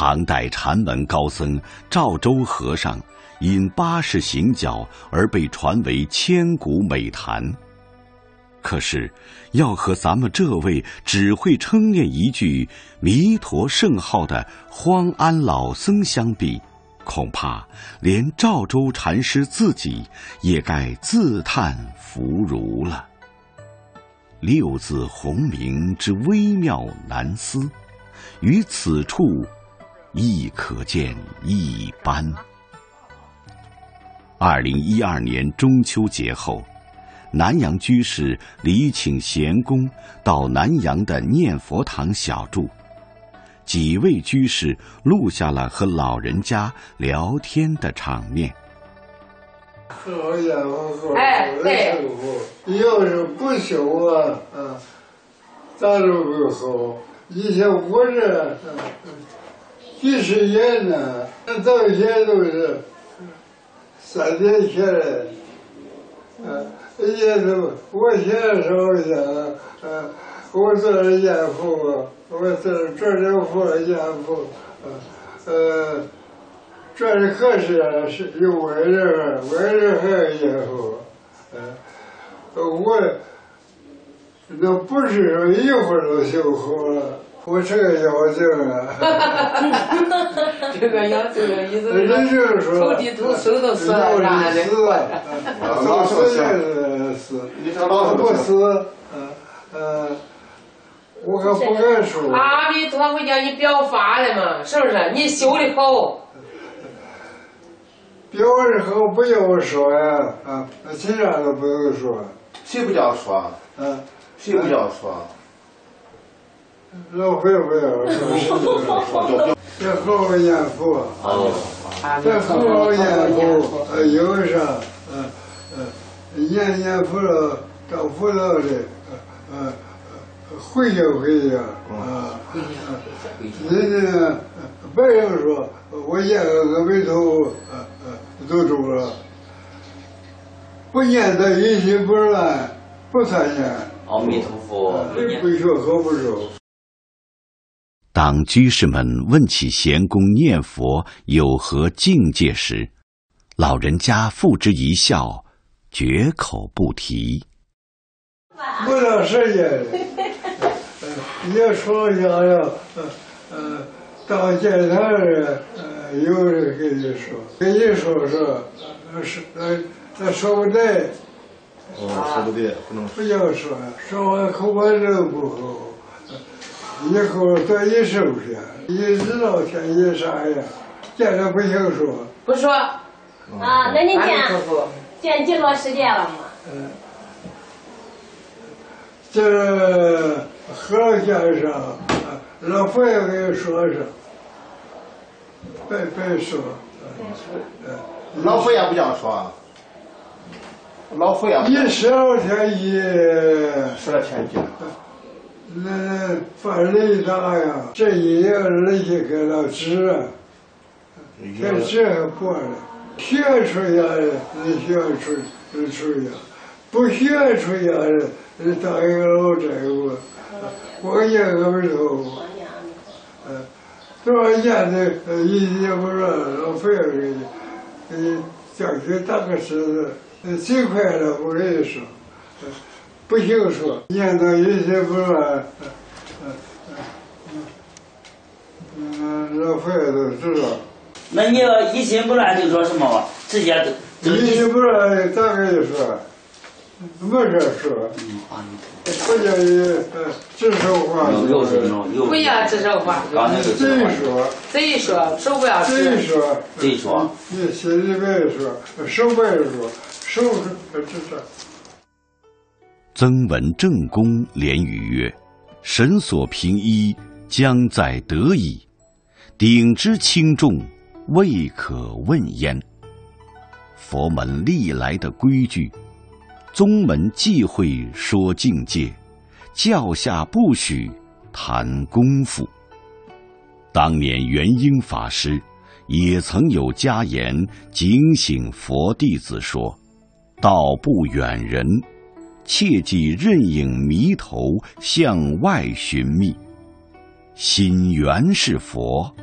唐代禅门高僧赵州和尚因80行脚而被传为千古美谈。可是，要和咱们这位只会称念一句弥陀圣号的荒安老僧相比，恐怕连赵州禅师自己也该自叹弗如了。六字洪名之微妙难思，于此处亦可见一斑。2012年中秋节后，南阳居士礼请贤公到南阳的念佛堂小住，几位居士录下了和老人家聊天的场面。 好家伙，对，要是不修啊，咋都不好。以前我这几十年呢，到现在都是3年前来，也都我现在烧香，我做了念佛，我做点佛念佛，这里可是有外人还要念佛，我那不是说一会儿就修好了。我这个妖精啊， 这个妖精的意思是说投地图手都死了，啥的， 老是死，不死，我可不敢说。 阿弥陀佛叫你表法了嘛，是不是？你修的好。 表的好不要我说呀，其他都不用说。 谁不叫说？谁不叫说？ 老会不要说，这好好念佛，这好好念佛，有啥，念佛了，到佛道里，回家，人家别人说我念个阿弥陀佛，都中了，不念他一心不乱，不参念。 阿弥陀佛， 不说和不说。 当居士们问起贤公念佛有何境界时，老人家付之一笑，绝口不提。 不到时间，也说想要，到见他人，有人跟你说，他说不对。 说不对，不能不要说，说完口把肉不好。以后多一收拾，一知道天一啥样，见着不行说。 不说。 那你见几多时间了吗？ 这和先生，老佛爷给你说说，别说。 老佛爷不叫说。老佛爷。 一12天一 12天一。 那犯雷大呀，这一夜那些给他治啊，这治还过了，学出家的，学出家，不学出家的，当一个老债务，我念个不头，多少年的一年不说，老费给你叫去打个狮子，最快了，我跟你说。不行说，念到一些不乱，老佛爷都知道。 那你要一心不乱就说什么？直接一心不乱咋跟你说？没事说。不叫你指手画脚。 不要指手画脚。贼说，手不要指。 贼说。你心里边说，手不要说，手指着。 曾闻正公连语曰：“神所凭依，将在得矣。鼎之轻重，未可问焉。”佛门历来的规矩，宗门忌讳说境界，教下不许谈功夫。当年元英法师也曾有家言警醒佛弟子说：“道不远人，切忌任影迷头向外寻觅。心原是佛，